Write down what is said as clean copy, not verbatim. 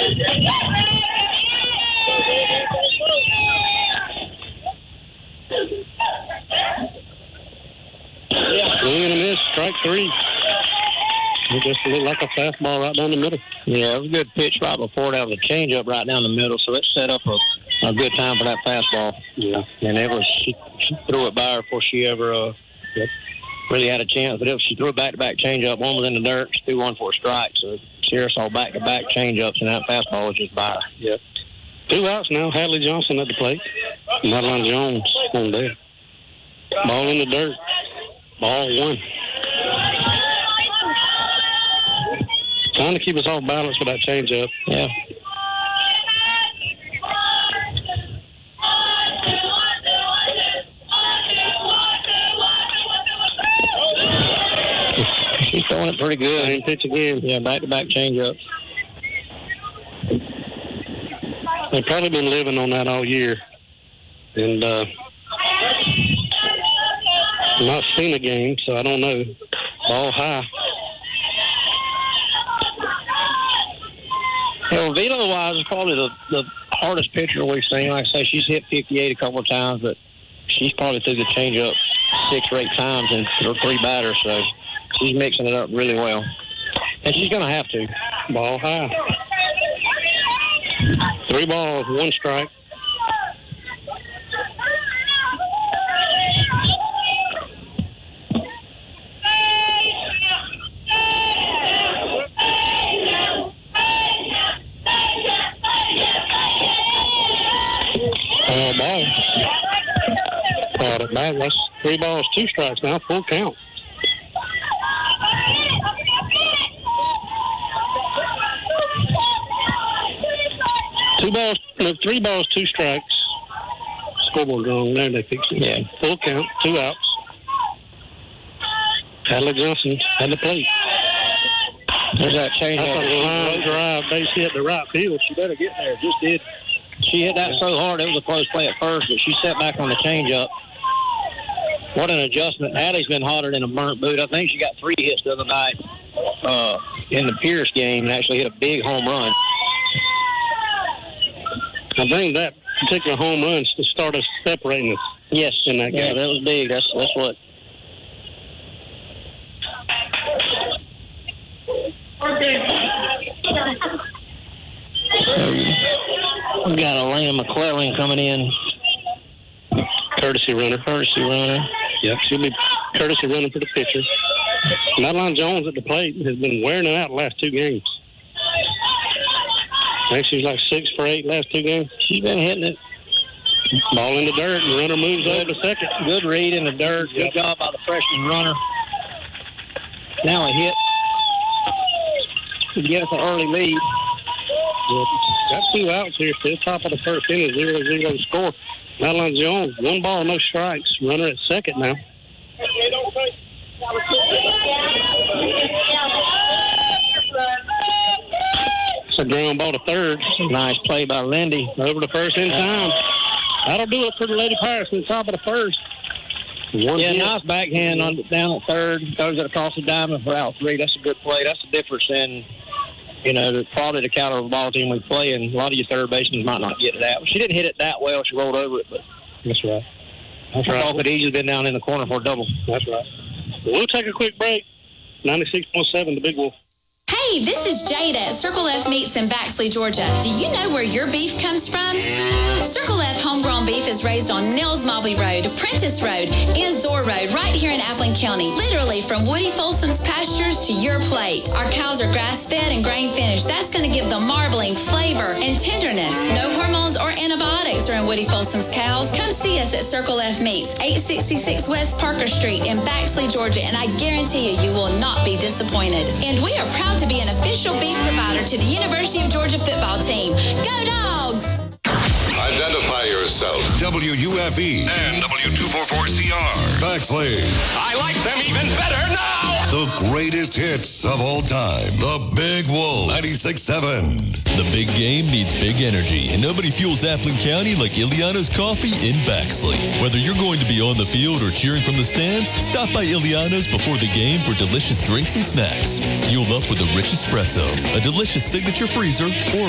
Swing and a miss, strike three. It just looked like a fastball right down the middle. Yeah, it was a good pitch right before that. Was a changeup right down the middle, so it set up a good time for that fastball. Yeah. And it was she threw it by her before she ever really had a chance. But she threw a back-to-back changeup. One was in the dirt. She threw one for a strike. So Sierra saw back-to-back changeups, and that fastball was just by her. Yep. 2 outs now. Hadley Johnson at the plate. Madeline Jones on there. Ball in the dirt. Ball 1. Trying to keep us off balance with that changeup. Yeah. She's throwing it pretty good. Same pitch again. Yeah, back-to-back changeups. They've probably been living on that all year. And not seen a game, so I don't know. Ball high. Yeah, well, velo-wise, is probably the hardest pitcher we've seen. Like I say, she's hit 58 a couple of times, but she's probably threw the changeup 6 or 8 times and her 3 batters, so she's mixing it up really well. And she's going to have to. Ball high. 3 balls, 1 strike. Ball. Caught it back. That's 3 balls, 2 strikes now. Full count. Three balls, 2 strikes. Scoreboard wrong there. They fixed it. Yeah. Full count, 2 outs. Hadley Johnson at the plate. There's that change. That's a line drive, base hit to right field. She better get there. Just did. She hit that so hard, it was a close play at first, but she set back on the changeup. What an adjustment. Addie's been hotter than a burnt boot. I think she got 3 hits the other night in the Pierce game and actually hit a big home run. I think that particular home run started separating us. Yes. In that game. Yeah, that was big. That's what. We got Elena McClellan coming in. Courtesy runner. Yep, she'll be courtesy running for the pitcher. Madeline Jones at the plate has been wearing it out the last 2 games. I think she's like 6 for 8 last 2 games. She's been hitting it. Ball in the dirt, and the runner moves over to second. Good read in the dirt. Good job by the freshman runner. Now a hit to get us an early lead. Yep. Got 2 outs here. Still top of the first inning, 0-0 score. Madeline Jones, 1 ball, no strikes. Runner at second now. It's a ground ball to third. Nice play by Lindy. Over the first in time. That'll do it for the Lady Pirates in the top of the first. Nice backhand down at third. Throws it across the diamond for out 3. That's a good play. That's the difference in, probably the caliber of ball team we play, and a lot of your third basemen might not get it out. She didn't hit it that well. She rolled over it, but that's right. I thought could easily been down in the corner for a double. That's right. We'll take a quick break. 96.7, the Big Wolf. Hey, this is Jada at Circle F Meats in Baxley, Georgia. Do you know where your beef comes from? Circle F homegrown beef is raised on Nels Mobley Road, Prentice Road, and Zor Road right here in Appling County. Literally from Woody Folsom's pastures to your plate. Our cows are grass-fed and grain-finished. That's going to give them marbling, flavor, and tenderness. No hormones or antibiotics are in Woody Folsom's cows. Come see us at Circle F Meats, 866 West Parker Street in Baxley, Georgia, and I guarantee you will not be disappointed. And we are proud to be an official beef provider to the University of Georgia football team. Go Dogs! Identify yourself. WUFE And W244CR. Baxley. I like them even better now. The greatest hits of all time. The Big Wolf 96.7. The big game needs big energy, and nobody fuels Appling County like Iliana's Coffee in Baxley. Whether you're going to be on the field or cheering from the stands, stop by Iliana's before the game for delicious drinks and snacks. Fuel up with a rich espresso, a delicious signature freezer, or